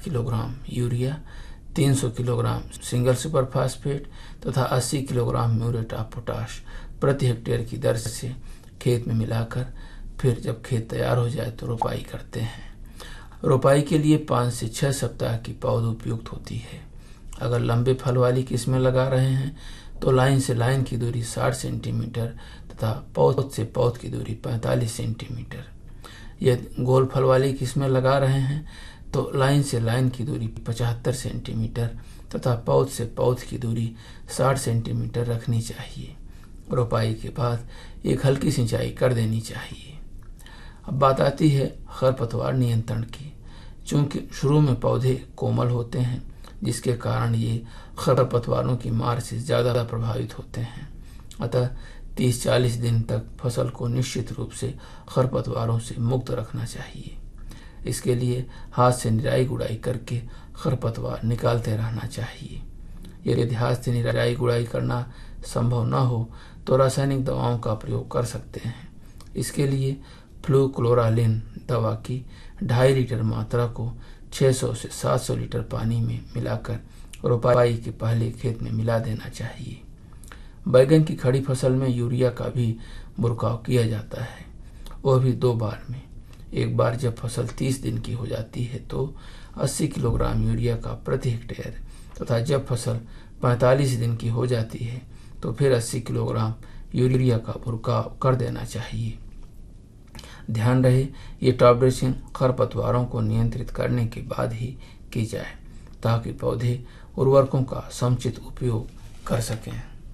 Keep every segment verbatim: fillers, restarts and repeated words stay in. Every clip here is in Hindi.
किलोग्राम यूरिया, तीन सौ किलोग्राम सिंगल सुपर फास्फेट तथा अस्सी किलोग्राम म्यूरेट ऑफ पोटाश प्रति हेक्टेयर की दर से खेत में मिलाकर फिर जब खेत तैयार हो जाए तो रोपाई करते हैं। रोपाई के लिए पाँच से छह सप्ताह की पौध उपयुक्त होती है। अगर लंबे फल वाली किस्में लगा रहे हैं तो लाइन से लाइन की दूरी साठ सेंटीमीटर तथा पौध से पौध की दूरी पैंतालीस सेंटीमीटर। यदि गोल फल वाली किस्में लगा रहे हैं तो लाइन से लाइन की दूरी पचहत्तर सेंटीमीटर तथा पौध से पौध की दूरी साठ सेंटीमीटर रखनी चाहिए। रोपाई के बाद एक हल्की सिंचाई कर देनी चाहिए। अब बात आती है खरपतवार नियंत्रण की। चूंकि शुरू में पौधे कोमल होते हैं जिसके कारण ये खरपतवारों की मार से ज़्यादा प्रभावित होते हैं, अतः तीस चालीस दिन तक फसल को निश्चित रूप से खरपतवारों से मुक्त रखना चाहिए। इसके लिए हाथ से निराई गुड़ाई करके खरपतवार निकालते रहना चाहिए। यदि हाथ से निराई गुड़ाई करना संभव न हो तो रासायनिक दवाओं का प्रयोग कर सकते हैं। इसके लिए फ्लूक्लोरालिन दवा की ढाई लीटर मात्रा को छह सौ से सात सौ लीटर पानी में मिलाकर रोपाई के पहले खेत में मिला देना चाहिए। बैगन की खड़ी फसल में यूरिया का भी बुरकाव किया जाता है, वह भी दो बार में। एक बार जब फसल तीस दिन की हो जाती है तो अस्सी किलोग्राम यूरिया का प्रति हेक्टेयर तथा जब फसल पैंतालीस दिन की हो जाती है तो फिर अस्सी किलोग्राम यूरिया का बुरकाव कर देना चाहिए। ध्यान रहे ये टॉप ड्रेसिंग खरपतवारों को नियंत्रित करने के बाद ही की जाए ताकि पौधे उर्वरकों का समुचित उपयोग कर सकें।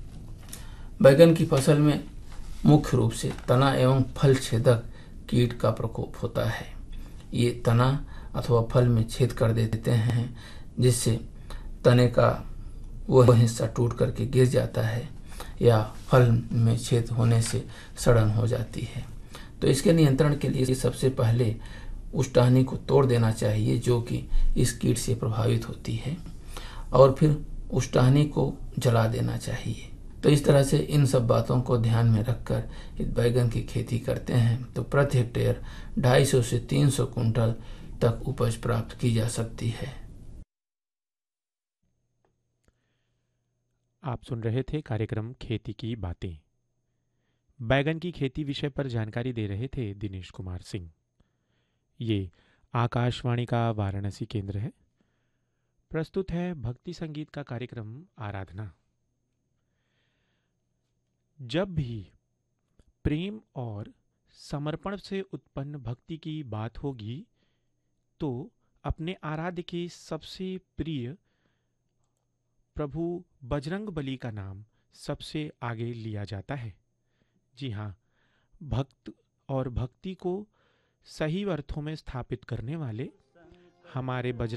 बैगन की फसल में मुख्य रूप से तना एवं फल छेदक कीट का प्रकोप होता है। ये तना अथवा फल में छेद कर देते हैं जिससे तने का वह हिस्सा टूट करके गिर जाता है या फल में छेद होने से सड़न हो जाती है। तो इसके नियंत्रण के लिए सबसे पहले उस टहनी को तोड़ देना चाहिए जो कि इस कीट से प्रभावित होती है और फिर उस टहनी को जला देना चाहिए। तो इस तरह से इन सब बातों को ध्यान में रखकर इस बैगन की खेती करते हैं तो प्रति हेक्टेयर ढाई सौ से तीन सौ कुंटल तक उपज प्राप्त की जा सकती है। आप सुन रहे थे कार्यक्रम खेती की बातें। बैगन की खेती विषय पर जानकारी दे रहे थे दिनेश कुमार सिंह। ये आकाशवाणी का वाराणसी केंद्र है। प्रस्तुत है भक्ति संगीत का कार्यक्रम आराधना। जब भी प्रेम और समर्पण से उत्पन्न भक्ति की बात होगी तो अपने आराध्य के सबसे प्रिय प्रभु बजरंग बली का नाम सबसे आगे लिया जाता है। जी हाँ, भक्त और भक्ति को सही अर्थों में स्थापित करने वाले हमारे बजरंग